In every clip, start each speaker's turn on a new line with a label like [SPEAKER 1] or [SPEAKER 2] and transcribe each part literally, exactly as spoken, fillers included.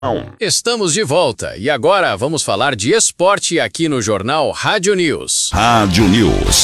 [SPEAKER 1] Estamos de volta e agora vamos falar de esporte aqui no Jornal Rádio News.
[SPEAKER 2] Rádio News.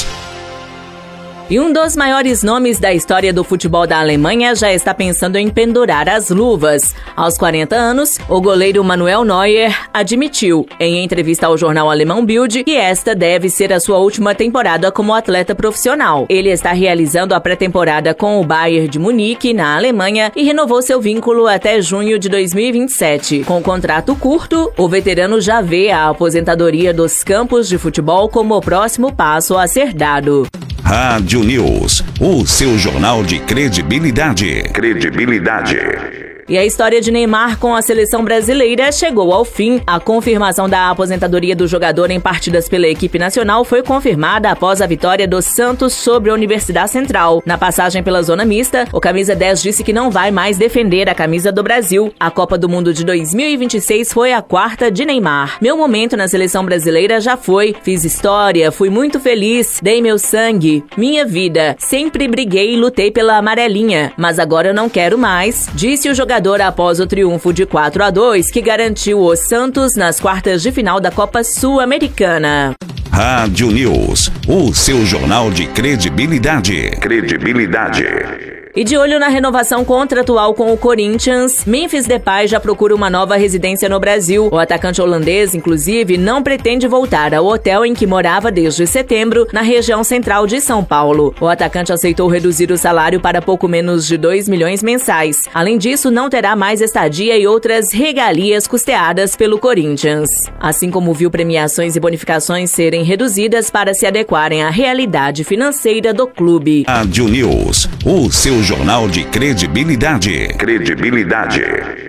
[SPEAKER 3] E um dos maiores nomes da história do futebol da Alemanha já está pensando em pendurar as luvas. Aos quarenta anos, o goleiro Manuel Neuer admitiu, em entrevista ao jornal alemão Bild, que esta deve ser a sua última temporada como atleta profissional. Ele está realizando a pré-temporada com o Bayern de Munique, na Alemanha, e renovou seu vínculo até junho de dois mil e vinte e sete. Com um contrato curto, o veterano já vê a aposentadoria dos campos de futebol como o próximo passo a ser dado.
[SPEAKER 2] Rádio News, o seu jornal de credibilidade. Credibilidade.
[SPEAKER 3] E a história de Neymar com a seleção brasileira chegou ao fim. A confirmação da aposentadoria do jogador em partidas pela equipe nacional foi confirmada após a vitória do Santos sobre a Universidade Central. Na passagem pela zona mista, o camisa dez disse que não vai mais defender a camisa do Brasil. A Copa do Mundo de dois mil e vinte e seis foi a quarta de Neymar. Meu momento na seleção brasileira já foi. Fiz história, fui muito feliz, dei meu sangue, minha vida. Sempre briguei e lutei pela amarelinha, mas agora eu não quero mais, disse o jogador após o triunfo de quatro a dois que garantiu o Santos nas quartas de final da Copa Sul-Americana.
[SPEAKER 2] Rádio News, o seu jornal de credibilidade. Credibilidade.
[SPEAKER 3] E de olho na renovação contratual com o Corinthians, Memphis Depay já procura uma nova residência no Brasil. O atacante holandês, inclusive, não pretende voltar ao hotel em que morava desde setembro, na região central de São Paulo. O atacante aceitou reduzir o salário para pouco menos de dois milhões mensais. Além disso, não terá mais estadia e outras regalias custeadas pelo Corinthians. Assim como viu premiações e bonificações serem reduzidas para se adequarem à realidade financeira do clube.
[SPEAKER 2] Rádio News, o seu jornal de credibilidade. Credibilidade.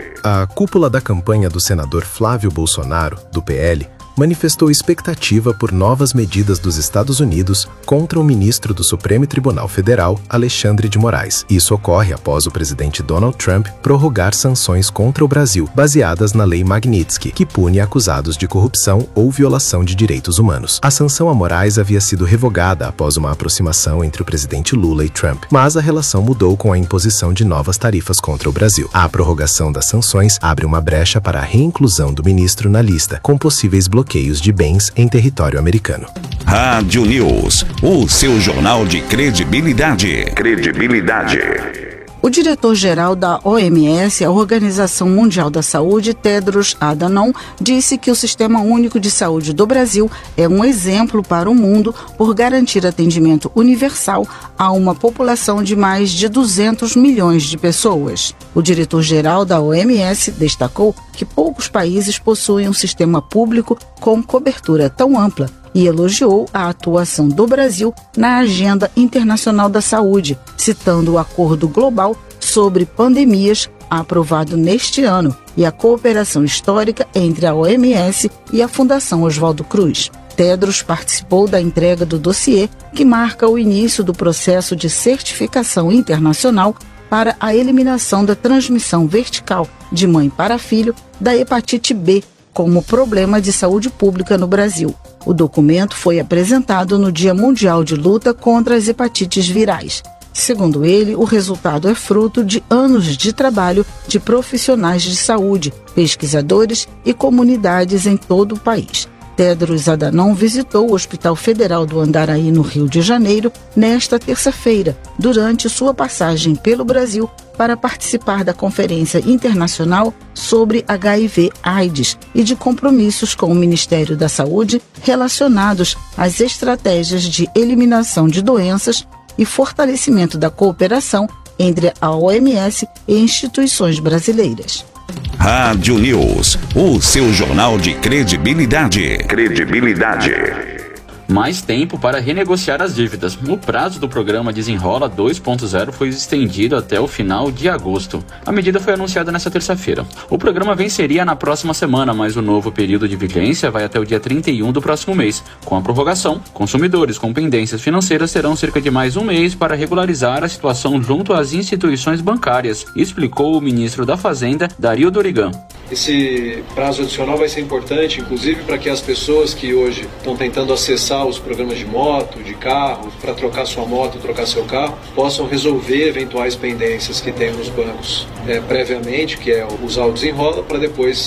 [SPEAKER 4] A cúpula da campanha do senador Flávio Bolsonaro, do P L, manifestou expectativa por novas medidas dos Estados Unidos contra o ministro do Supremo Tribunal Federal, Alexandre de Moraes. Isso ocorre após o presidente Donald Trump prorrogar sanções contra o Brasil, baseadas na Lei Magnitsky, que pune acusados de corrupção ou violação de direitos humanos. A sanção a Moraes havia sido revogada após uma aproximação entre o presidente Lula e Trump, mas a relação mudou com a imposição de novas tarifas contra o Brasil. A prorrogação das sanções abre uma brecha para a reinclusão do ministro na lista, com possíveis bloqueios de bens em território americano.
[SPEAKER 2] Rádio News, o seu jornal de credibilidade. Credibilidade.
[SPEAKER 5] O diretor-geral da O M S, a Organização Mundial da Saúde, Tedros Adhanom, disse que o Sistema Único de Saúde do Brasil é um exemplo para o mundo por garantir atendimento universal a uma população de mais de duzentos milhões de pessoas. O diretor-geral da O M S destacou que poucos países possuem um sistema público com cobertura tão ampla e elogiou a atuação do Brasil na Agenda Internacional da Saúde, citando o Acordo Global sobre Pandemias, aprovado neste ano, e a cooperação histórica entre a O M S e a Fundação Oswaldo Cruz. Tedros participou da entrega do dossiê que marca o início do processo de certificação internacional para a eliminação da transmissão vertical de mãe para filho da hepatite B como problema de saúde pública no Brasil. O documento foi apresentado no Dia Mundial de Luta contra as Hepatites Virais. Segundo ele, o resultado é fruto de anos de trabalho de profissionais de saúde, pesquisadores e comunidades em todo o país. Tedros Adhanom visitou o Hospital Federal do Andaraí, no Rio de Janeiro, nesta terça-feira, durante sua passagem pelo Brasil para participar da Conferência Internacional sobre H I V AIDS e de compromissos com o Ministério da Saúde relacionados às estratégias de eliminação de doenças e fortalecimento da cooperação entre a O M S e instituições brasileiras.
[SPEAKER 2] Rádio News, o seu jornal de credibilidade. Credibilidade.
[SPEAKER 6] Mais tempo para renegociar as dívidas. O prazo do programa Desenrola dois ponto zero foi estendido até o final de agosto. A medida foi anunciada nesta terça-feira. O programa venceria na próxima semana, mas o novo período de vigência vai até o dia trinta e um do próximo mês. Com a prorrogação, consumidores com pendências financeiras terão cerca de mais um mês para regularizar a situação junto às instituições bancárias, explicou o ministro da Fazenda, Dario Dorigan.
[SPEAKER 7] Esse prazo adicional vai ser importante, inclusive, para que as pessoas que hoje estão tentando acessar usar os programas de moto, de carro, para trocar sua moto, trocar seu carro, possam resolver eventuais pendências que tem nos bancos é, previamente, que é usar o desenrola, para depois